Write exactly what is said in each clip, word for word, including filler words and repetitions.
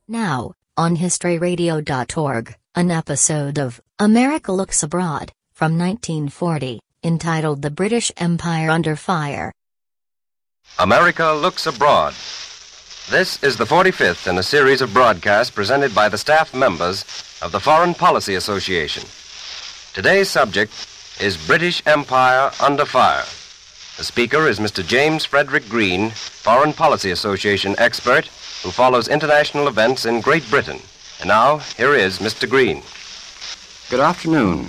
Now, on history radio dot org, an episode of America Looks Abroad, from nineteen forty, entitled The British Empire Under Fire. America Looks Abroad. This is the forty-fifth in a series of broadcasts presented by the staff members of the Foreign Policy Association. Today's subject is British Empire Under Fire. The speaker is Mister James Frederick Green, Foreign Policy Association expert, who follows international events in Great Britain. And now, here is Mister Green. Good afternoon.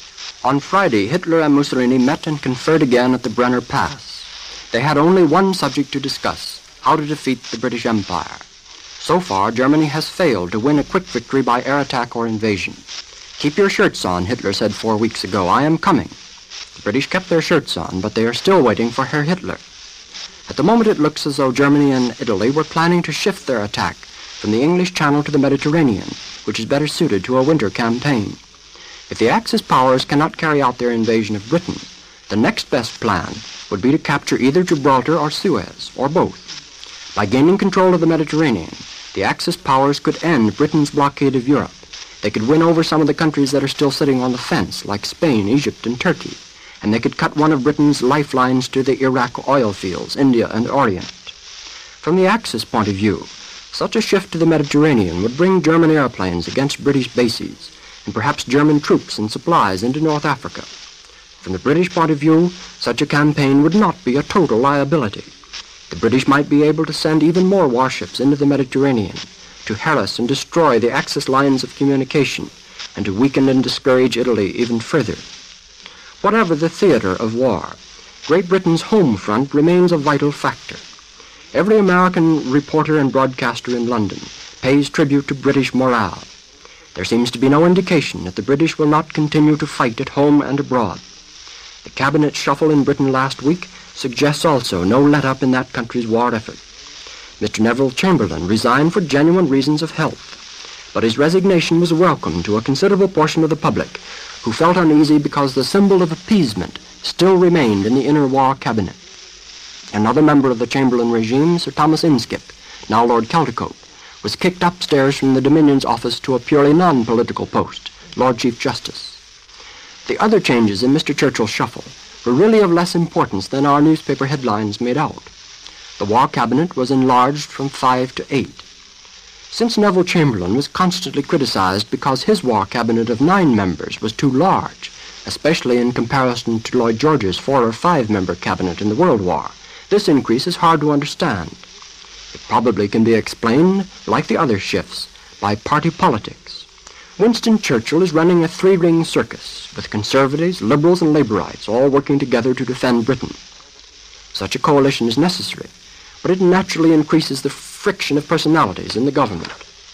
On Friday, Hitler and Mussolini met and conferred again at the Brenner Pass. They had only one subject to discuss: how to defeat the British Empire. So far, Germany has failed to win a quick victory by air attack or invasion. "Keep your shirts on," Hitler said four weeks ago. "I am coming." The British kept their shirts on, but they are still waiting for Herr Hitler. At the moment, it looks as though Germany and Italy were planning to shift their attack from the English Channel to the Mediterranean, which is better suited to a winter campaign. If the Axis powers cannot carry out their invasion of Britain, the next best plan would be to capture either Gibraltar or Suez, or both. By gaining control of the Mediterranean, the Axis powers could end Britain's blockade of Europe. They could win over some of the countries that are still sitting on the fence, like Spain, Egypt, and Turkey. And they could cut one of Britain's lifelines to the Iraq oil fields, India and Orient. From the Axis point of view, such a shift to the Mediterranean would bring German airplanes against British bases, and perhaps German troops and supplies into North Africa. From the British point of view, such a campaign would not be a total liability. The British might be able to send even more warships into the Mediterranean to harass and destroy the Axis lines of communication and to weaken and discourage Italy even further. Whatever the theater of war, Great Britain's home front remains a vital factor. Every American reporter and broadcaster in London pays tribute to British morale. There seems to be no indication that the British will not continue to fight at home and abroad. The cabinet shuffle in Britain last week suggests also no let-up in that country's war effort. Mister Neville Chamberlain resigned for genuine reasons of health, but his resignation was welcome to a considerable portion of the public who felt uneasy because the symbol of appeasement still remained in the inner war cabinet. Another member of the Chamberlain regime, Sir Thomas Inskip, now Lord Caldecote, was kicked upstairs from the Dominion's office to a purely non-political post, Lord Chief Justice. The other changes in Mister Churchill's shuffle were really of less importance than our newspaper headlines made out. The war cabinet was enlarged from five to eight. Since Neville Chamberlain was constantly criticized because his war cabinet of nine members was too large, especially in comparison to Lloyd George's four or five-member cabinet in the World War, this increase is hard to understand. It probably can be explained, like the other shifts, by party politics. Winston Churchill is running a three-ring circus, with conservatives, liberals, and laborites all working together to defend Britain. Such a coalition is necessary, but it naturally increases the friction of personalities in the government.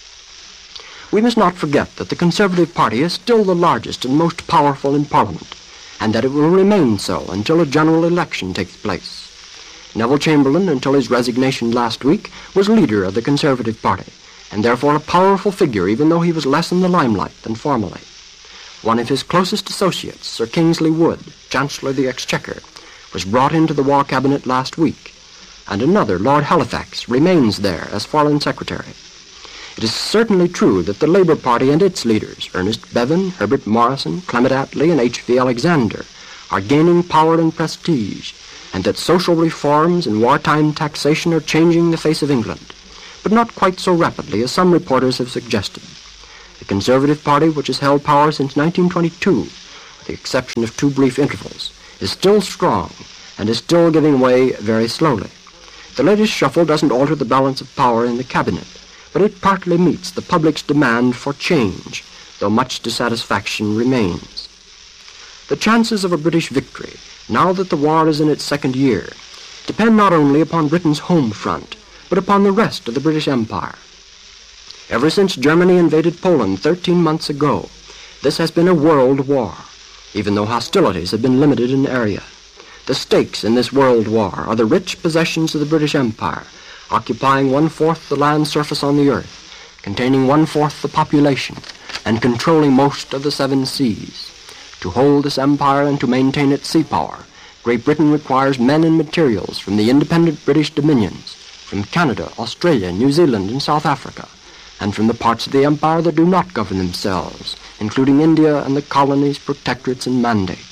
We must not forget that the Conservative Party is still the largest and most powerful in Parliament, and that it will remain so until a general election takes place. Neville Chamberlain, until his resignation last week, was leader of the Conservative Party, and therefore a powerful figure, even though he was less in the limelight than formerly. One of his closest associates, Sir Kingsley Wood, Chancellor of the Exchequer, was brought into the War Cabinet last week, and another, Lord Halifax, remains there as Foreign Secretary. It is certainly true that the Labour Party and its leaders, Ernest Bevin, Herbert Morrison, Clement Attlee, and H V Alexander, are gaining power and prestige, and that social reforms and wartime taxation are changing the face of England, but not quite so rapidly as some reporters have suggested. The Conservative Party, which has held power since nineteen twenty-two, with the exception of two brief intervals, is still strong and is still giving way very slowly. The latest shuffle doesn't alter the balance of power in the cabinet, but it partly meets the public's demand for change, though much dissatisfaction remains. The chances of a British victory, now that the war is in its second year, depend not only upon Britain's home front, but upon the rest of the British Empire. Ever since Germany invaded Poland thirteen months ago, this has been a world war, even though hostilities have been limited in area. The stakes in this world war are the rich possessions of the British Empire, occupying one-fourth the land surface on the earth, containing one-fourth the population, and controlling most of the seven seas. To hold this empire and to maintain its sea power, Great Britain requires men and materials from the independent British dominions, from Canada, Australia, New Zealand, and South Africa, and from the parts of the empire that do not govern themselves, including India and the colonies, protectorates, and mandates.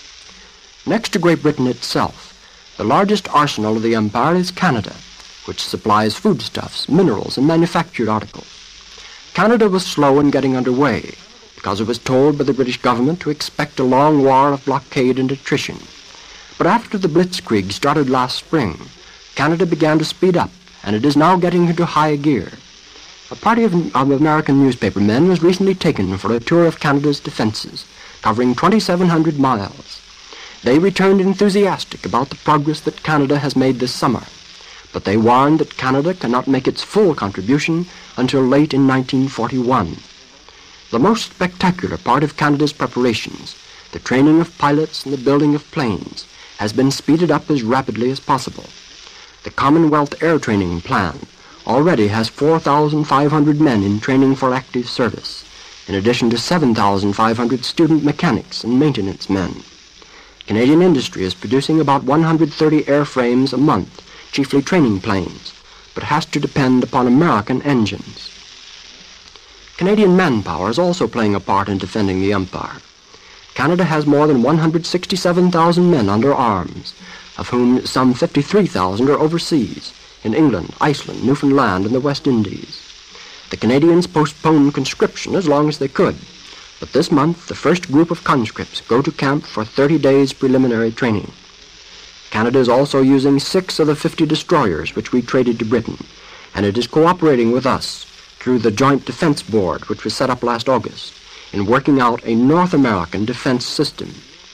Next to Great Britain itself, the largest arsenal of the empire is Canada, which supplies foodstuffs, minerals, and manufactured articles. Canada was slow in getting underway because it was told by the British government to expect a long war of blockade and attrition. But after the Blitzkrieg started last spring, Canada began to speed up, and it is now getting into high gear. A party of, of American newspaper men was recently taken for a tour of Canada's defenses, covering twenty-seven hundred miles. They returned enthusiastic about the progress that Canada has made this summer, but they warned that Canada cannot make its full contribution until late in nineteen forty-one. The most spectacular part of Canada's preparations, the training of pilots and the building of planes, has been speeded up as rapidly as possible. The Commonwealth Air Training Plan already has four thousand five hundred men in training for active service, in addition to seven thousand five hundred student mechanics and maintenance men. Canadian industry is producing about one hundred thirty airframes a month, chiefly training planes, but has to depend upon American engines. Canadian manpower is also playing a part in defending the empire. Canada has more than one hundred sixty-seven thousand men under arms, of whom some fifty-three thousand are overseas, in England, Iceland, Newfoundland, and the West Indies. The Canadians postponed conscription as long as they could, but this month the first group of conscripts go to camp for thirty days preliminary training. Canada is also using six of the fifty destroyers which we traded to Britain, and it is cooperating with us through the Joint Defense Board, which was set up last August, in working out a North American defense system.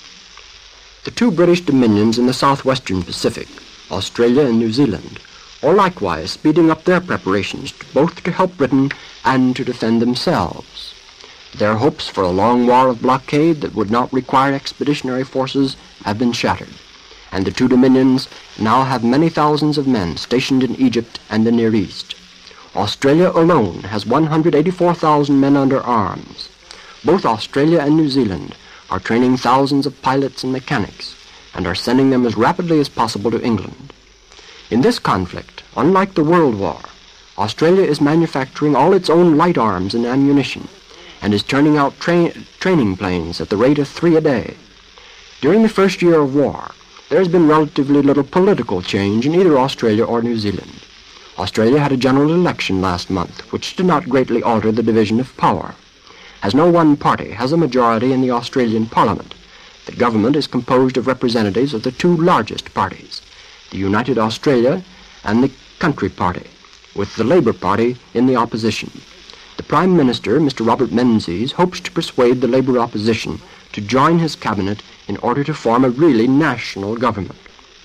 The two British dominions in the southwestern Pacific, Australia and New Zealand, are likewise speeding up their preparations to both to help Britain and to defend themselves. Their hopes for a long war of blockade that would not require expeditionary forces have been shattered, and the two dominions now have many thousands of men stationed in Egypt and the Near East. Australia alone has one hundred eighty-four thousand men under arms. Both Australia and New Zealand are training thousands of pilots and mechanics, and are sending them as rapidly as possible to England. In this conflict, unlike the World War, Australia is manufacturing all its own light arms and ammunition, and is turning out tra- training planes at the rate of three a day. During the first year of war, there has been relatively little political change in either Australia or New Zealand. Australia had a general election last month, which did not greatly alter the division of power. As no one party has a majority in the Australian Parliament, the government is composed of representatives of the two largest parties, the United Australia and the Country Party, with the Labour Party in the opposition. The Prime Minister, Mister Robert Menzies, hopes to persuade the Labour opposition to join his cabinet in order to form a really national government.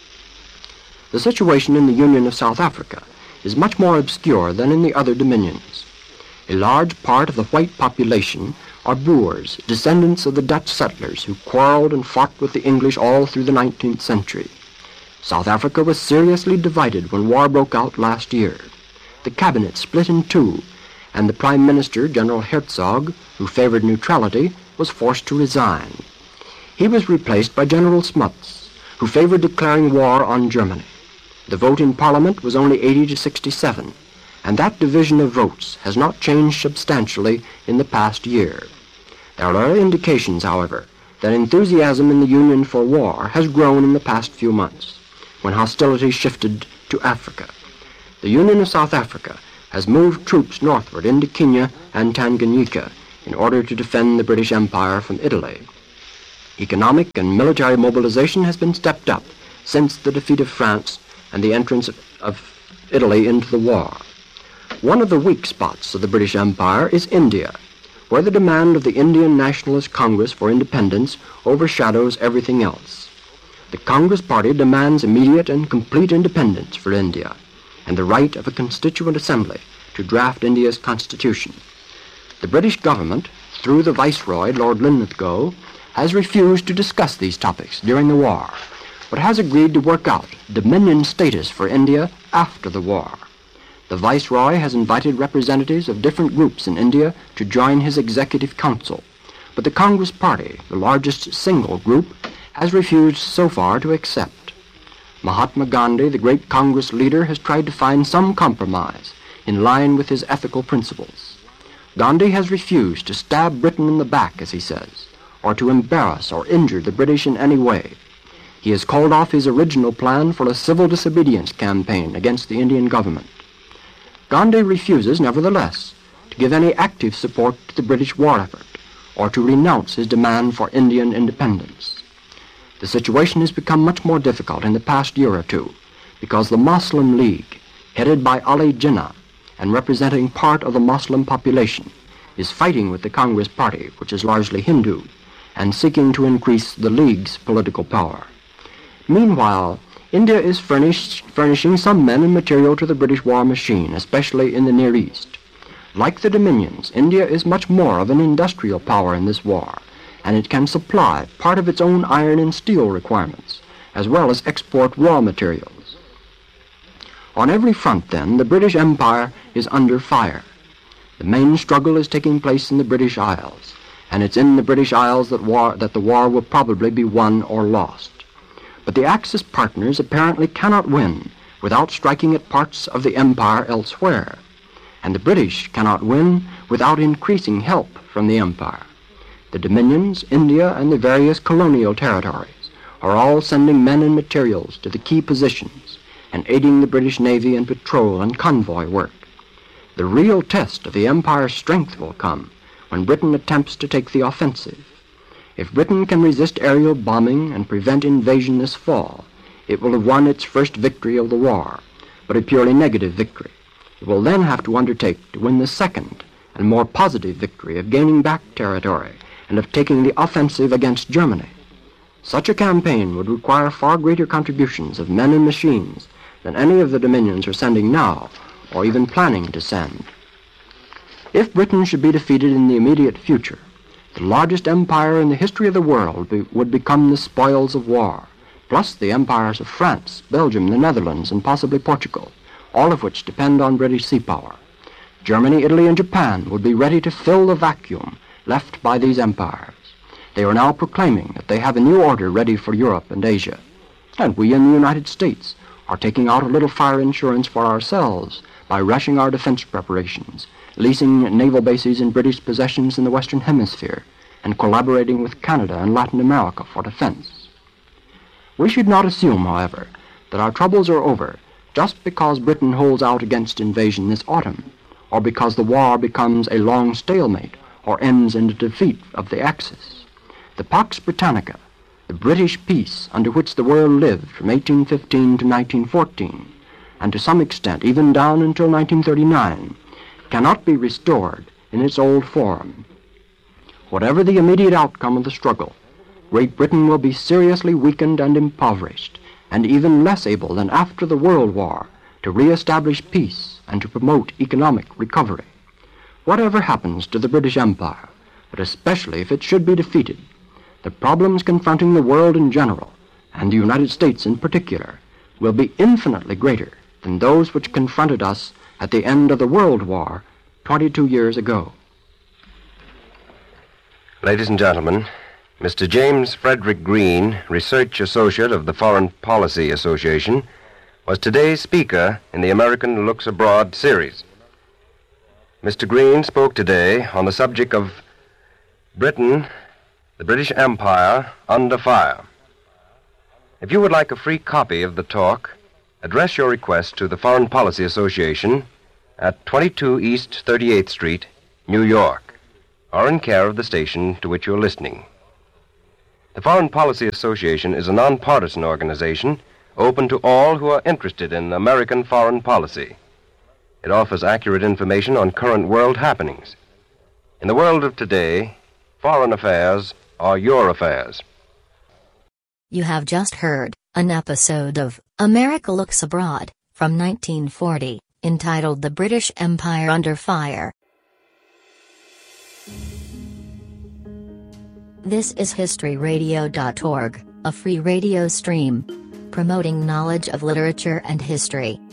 The situation in the Union of South Africa is much more obscure than in the other dominions. A large part of the white population are Boers, descendants of the Dutch settlers who quarreled and fought with the English all through the nineteenth century. South Africa was seriously divided when war broke out last year. The cabinet split in two, and the Prime Minister, General Hertzog, who favored neutrality, was forced to resign. He was replaced by General Smuts, who favored declaring war on Germany. The vote in Parliament was only eighty to sixty-seven, and that division of votes has not changed substantially in the past year. There are indications, however, that enthusiasm in the Union for war has grown in the past few months, when hostilities shifted to Africa. The Union of South Africa has moved troops northward into Kenya and Tanganyika in order to defend the British Empire from Italy. Economic and military mobilization has been stepped up since the defeat of France and the entrance of, of Italy into the war. One of the weak spots of the British Empire is India, where the demand of the Indian Nationalist Congress for independence overshadows everything else. The Congress Party demands immediate and complete independence for India, and the right of a constituent assembly to draft India's constitution. The British government, through the Viceroy, Lord Linlithgow, has refused to discuss these topics during the war, but has agreed to work out dominion status for India after the war. The Viceroy has invited representatives of different groups in India to join his executive council, but the Congress Party, the largest single group, has refused so far to accept. Mahatma Gandhi, the great Congress leader, has tried to find some compromise in line with his ethical principles. Gandhi has refused to stab Britain in the back, as he says, or to embarrass or injure the British in any way. He has called off his original plan for a civil disobedience campaign against the Indian government. Gandhi refuses, nevertheless, to give any active support to the British war effort or to renounce his demand for Indian independence. The situation has become much more difficult in the past year or two because the Muslim League, headed by Ali Jinnah and representing part of the Muslim population, is fighting with the Congress Party, which is largely Hindu, and seeking to increase the League's political power. Meanwhile, India is furnished, furnishing some men and material to the British war machine, especially in the Near East. Like the Dominions, India is much more of an industrial power in this war, and it can supply part of its own iron and steel requirements, as well as export raw materials. On every front, then, the British Empire is under fire. The main struggle is taking place in the British Isles, and it's in the British Isles that, war, that the war will probably be won or lost. But the Axis partners apparently cannot win without striking at parts of the empire elsewhere, and the British cannot win without increasing help from the empire. The Dominions, India, and the various colonial territories are all sending men and materials to the key positions and aiding the British Navy in patrol and convoy work. The real test of the empire's strength will come when Britain attempts to take the offensive. If Britain can resist aerial bombing and prevent invasion this fall, it will have won its first victory of the war, but a purely negative victory. It will then have to undertake to win the second and more positive victory of gaining back territory and of taking the offensive against Germany. Such a campaign would require far greater contributions of men and machines than any of the Dominions are sending now, or even planning to send. If Britain should be defeated in the immediate future, the largest empire in the history of the world be, would become the spoils of war, plus the empires of France, Belgium, the Netherlands, and possibly Portugal, all of which depend on British sea power. Germany, Italy, and Japan would be ready to fill the vacuum left by these empires. They are now proclaiming that they have a new order ready for Europe and Asia. And we in the United States are taking out a little fire insurance for ourselves by rushing our defense preparations, leasing naval bases in British possessions in the Western Hemisphere, and collaborating with Canada and Latin America for defense. We should not assume, however, that our troubles are over just because Britain holds out against invasion this autumn, or because the war becomes a long stalemate or ends in the defeat of the Axis. The Pax Britannica, the British peace under which the world lived from eighteen fifteen to nineteen fourteen, and to some extent even down until nineteen thirty-nine, cannot be restored in its old form. Whatever the immediate outcome of the struggle, Great Britain will be seriously weakened and impoverished, and even less able than after the World War to re-establish peace and to promote economic recovery. Whatever happens to the British Empire, but especially if it should be defeated, the problems confronting the world in general, and the United States in particular, will be infinitely greater than those which confronted us at the end of the World War twenty-two years ago. Ladies and gentlemen, Mister James Frederick Green, Research Associate of the Foreign Policy Association, was today's speaker in the American Looks Abroad series. Mister Green spoke today on the subject of Britain, the British Empire, under fire. If you would like a free copy of the talk, address your request to the Foreign Policy Association at twenty-two East thirty-eighth Street, New York, or in care of the station to which you're listening. The Foreign Policy Association is a nonpartisan organization open to all who are interested in American foreign policy. It offers accurate information on current world happenings. In the world of today, foreign affairs are your affairs. You have just heard an episode of America Looks Abroad from nineteen forty, entitled The British Empire Under Fire. This is history radio dot org, a free radio stream promoting knowledge of literature and history.